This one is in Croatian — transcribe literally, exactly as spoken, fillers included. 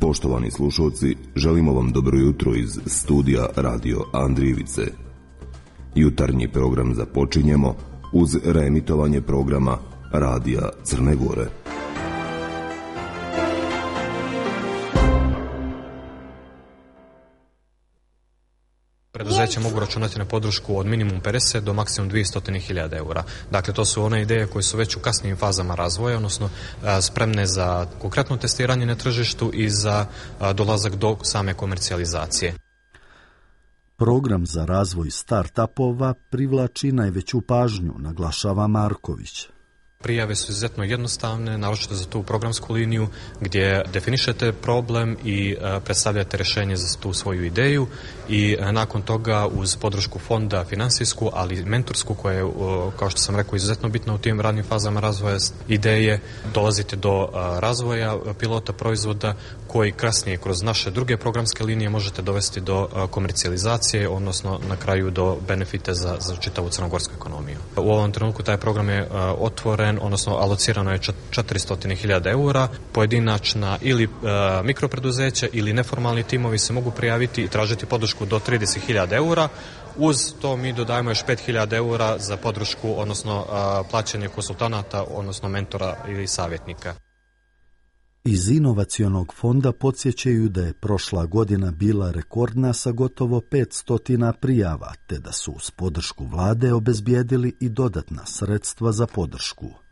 Poštovani slušalci, želimo vam dobro jutro iz studija Radio Andrijevice. Jutarnji program započinjemo uz reemitovanje programa Radija Crne Gore. Preduzeće mogu računati na podršku od minimum pedeset do maksimum dvjesto hiljada eura. Dakle, to su one ideje koje su već u kasnijim fazama razvoja, odnosno spremne za konkretno testiranje na tržištu i za dolazak do same komercijalizacije. Program za razvoj start-upova privlači najveću pažnju, naglašava Marković. Prijave su izuzetno jednostavne, naročito za tu programsku liniju gdje definišete problem i predstavljate rješenje za tu svoju ideju i nakon toga uz podršku fonda finansijsku, ali i mentorsku koja je, kao što sam rekao, izuzetno bitna u tim radnim fazama razvoja ideje, dolazite do razvoja pilota proizvoda koji kasnije kroz naše druge programske linije možete dovesti do komercijalizacije, odnosno na kraju do benefite za, za čitavu crnogorsku ekonomiju. U ovom trenutku taj program je otvoren, odnosno alocirano je četiristo hiljada eura. Pojedinačna ili e, mikropreduzeća ili neformalni timovi se mogu prijaviti i tražiti podršku do trideset hiljada eura. Uz to mi dodajemo još pet hiljada eura za podršku, odnosno a, plaćanje konsultanata, odnosno mentora ili savjetnika. Iz inovacionog fonda podsjećaju da je prošla godina bila rekordna sa gotovo petsto prijava, te da su uz podršku vlade obezbijedili i dodatna sredstva za podršku.